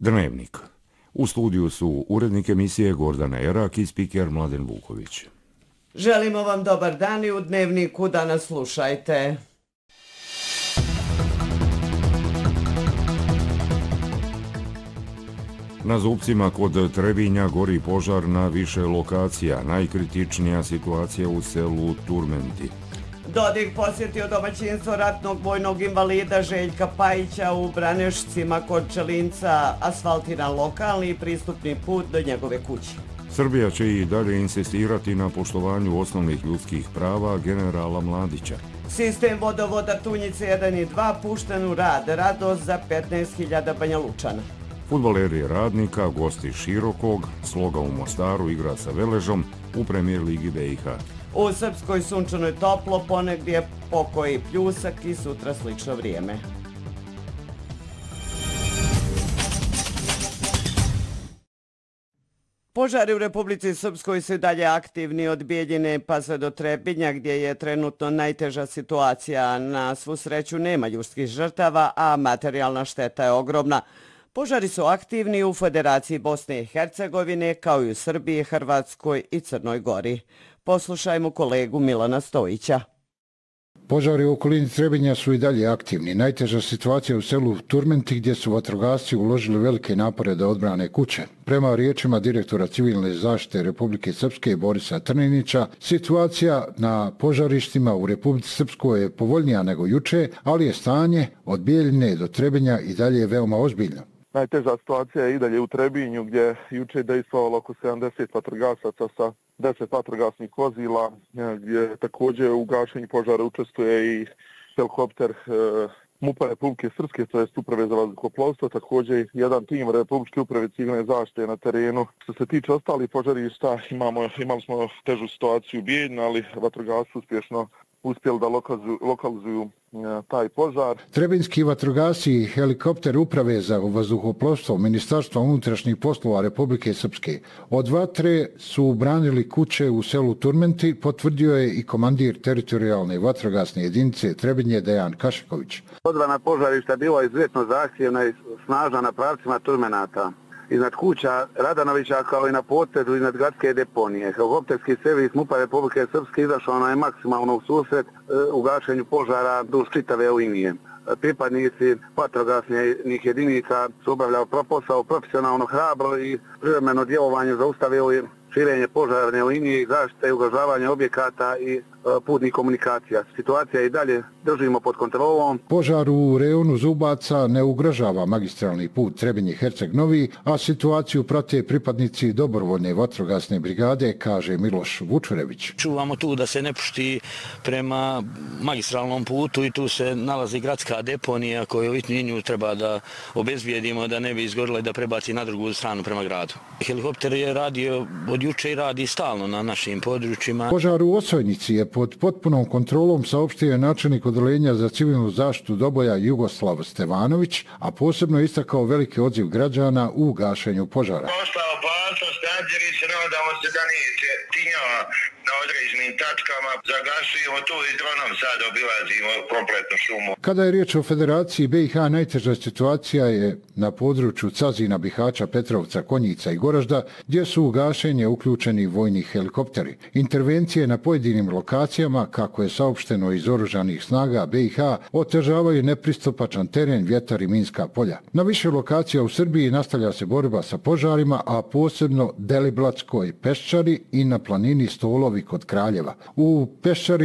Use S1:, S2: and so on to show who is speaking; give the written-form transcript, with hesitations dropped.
S1: Dnevnik. U studiju su urednik emisije Gordana Erak i spiker Mladen Vuković.
S2: Želimo vam dobar dan i u Dnevniku danas slušajte.
S1: Na Zupcima kod Trebinja gori požar na više lokacija. Najkritičnija situacija u selu Turmenti.
S2: Dodik posjetio domaćinstvo ratnog vojnog invalida Željka Pajića u Branešcima kod Čelinca, asfaltiran lokalni i pristupni put do njegove kuće.
S1: Srbija će i dalje insistirati na poštovanju osnovnih ljudskih prava generala Mladića.
S2: Sistem vodovoda Tunjice 1 i 2 pušten u rad, radost za 15.000 Banja Lučana.
S1: Fudbaleri Radnika, gosti Širokog, Sloga u Mostaru igra sa Veležom u premijer ligi BiH.
S2: U Srpskoj sunčano je toplo, ponegdje pokoji pljusak i sutra slično vrijeme. Požari u Republici Srpskoj su i dalje aktivni od Bijeljine pa sve do Trebinja, gdje je trenutno najteža situacija. Na svu sreću nema ljudskih žrtava, a materijalna šteta je ogromna. Požari su aktivni u Federaciji Bosne i Hercegovine, kao i u Srbiji, Hrvatskoj i Crnoj Gori. Poslušajmo kolegu Milana Stojića.
S3: Požari u okolini Trebinja su i dalje aktivni. Najteža situacija u selu Turmenti, gdje su vatrogasci uložili velike napore da odbrane kuće. Prema riječima direktora civilne zaštite Republike Srpske Borisa Trninića, situacija na požarištima u Republici Srpskoj je povoljnija nego juče, ali je stanje od Bijeljine do Trebinja i dalje veoma ozbiljno.
S4: Najteža situacija je i dalje u Trebinju, gdje je juče dejstvovalo oko 70 vatrogasaca sa 10 vatrogasnih vozila, gdje također u gašenju požara učestvuje i helikopter MUP-a Republike Srpske, to je Uprave za vazduhoplovstvo, također jedan tim Republičke uprave civilne zaštite na terenu. Što se tiče ostalih požarišta, imali smo težu situaciju u Bijeljini, ali vatrogasci uspješno uspjeli da lokalizuju taj požar.
S3: Trebinski vatrogasci i helikopter Uprave za vazduhoplovstvo Ministarstva unutrašnjih poslova Republike Srpske od vatre su branili kuće u selu Turmenti, potvrdio je i komandir teritorijalne vatrogasne jedinice Trebinje Dejan Kašiković.
S5: Odbrana požarišta bila izuzetno zahtjevna i snažna na pravcima Turmenata. Iznad kuća Radanovića kao i na potezu iznad gradske deponije. Helikopterski servis MUP-a Republike Srpske izašao na maksimalno u susret u gašenju požara duž čitave linije. Pripadnici vatrogasnih jedinica su obavljali posao profesionalno, hrabro i privremeno djelovanje zaustavili širenje požarne linije i zaštite i ugrožavanje objekata i putnih komunikacija. Situacija i dalje držimo pod kontrolom.
S3: Požar u rejonu Zubaca ne ugrožava magistralni put Trebinje-Herceg-Novi, a situaciju prate pripadnici dobrovoljne vatrogasne brigade, kaže Miloš Vučurević.
S6: Čuvamo tu da se ne pušti prema magistralnom putu i tu se nalazi gradska deponija koju nju treba da obezbijedimo da ne bi izgorila i da prebaci na drugu stranu prema gradu. Helikopter je radio od juče i radi stalno na našim područjima.
S3: Požar u Osojnici je pod potpunom kontrolom, saopštio je načelnik odeljenja za civilnu zaštitu Doboja Jugoslav Stevanović, a posebno je istakao veliki odziv građana u gašenju požara.
S7: Pošla opasnost, nadjeri se, nadamo se da nije tinjava na određenim tačkama, zagašujemo tu i dronom sad obilazimo kompletnu šumu.
S3: Kada je riječ o Federaciji BiH, najteža situacija je na području Cazina, Bihaća, Petrovca, Konjica i Goražda, gdje su u gašenje uključeni vojni helikopteri. Intervencije na pojedinim lokacijama, kako je saopšteno iz oružanih snaga BiH, otežavaju nepristupačan teren, vjetar i minska polja. Na više lokacija u Srbiji nastavlja se borba sa požarima, a posebno Deliblatskoj peščari i na planini Stolovi kod Kraljeva. U peščari